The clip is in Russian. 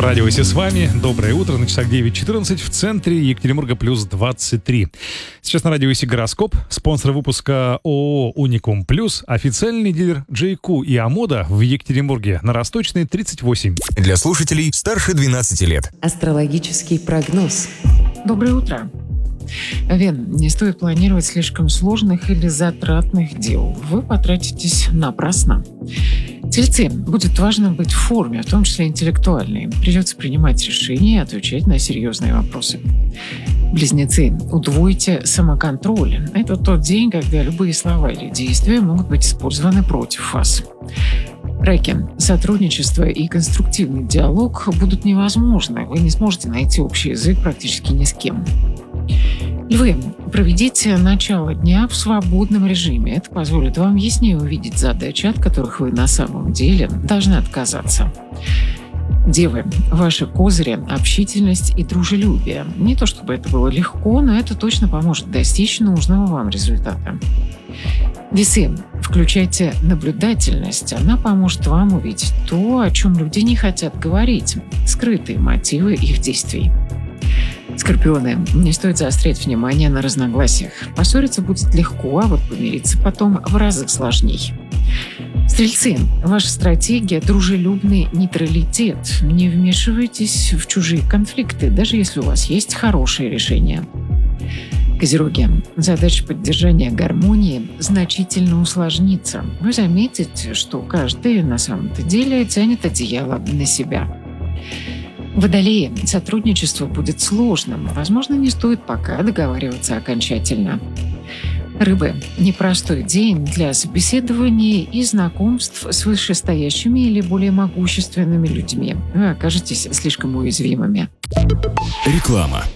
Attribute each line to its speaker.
Speaker 1: Радио «Си» с вами. Доброе утро. На часах 9:14. В центре Екатеринбурга плюс 23. Сейчас на радио «Си» гороскоп. Спонсор выпуска ООО «Уникум Плюс». Официальный дилер JQ и Амода в Екатеринбурге на Росточной 38.
Speaker 2: Для слушателей старше 12 лет.
Speaker 3: Астрологический прогноз.
Speaker 4: Доброе утро. Вен, не стоит планировать слишком сложных или затратных дел. Вы потратитесь напрасно. Тельцы, будет важно быть в форме, в том числе интеллектуальной. Придется принимать решения и отвечать на серьезные вопросы. Близнецы, удвойте самоконтроль. Это тот день, когда любые слова или действия могут быть использованы против вас. Раки, сотрудничество и конструктивный диалог будут невозможны. Вы не сможете найти общий язык практически ни с кем. Львы, проведите начало дня в свободном режиме. Это позволит вам яснее увидеть задачи, от которых вы на самом деле должны отказаться. Девы, ваши козыри – общительность и дружелюбие. Не то чтобы это было легко, но это точно поможет достичь нужного вам результата. Весы, включайте наблюдательность. Она поможет вам увидеть то, о чем люди не хотят говорить, скрытые мотивы их действий. Скорпионы, не стоит заострять внимание на разногласиях. Поссориться будет легко, а вот помириться потом в разы сложней. Стрельцы, ваша стратегия – дружелюбный нейтралитет. Не вмешивайтесь в чужие конфликты, даже если у вас есть хорошие решения. Козероги, задача поддержания гармонии значительно усложнится. Вы заметите, что каждый на самом-то деле тянет одеяло на себя. Водолеи, сотрудничество будет сложным. Возможно, не стоит пока договариваться окончательно. Рыбы, непростой день для собеседований и знакомств с вышестоящими или более могущественными людьми. Вы окажетесь слишком уязвимыми.
Speaker 2: Реклама.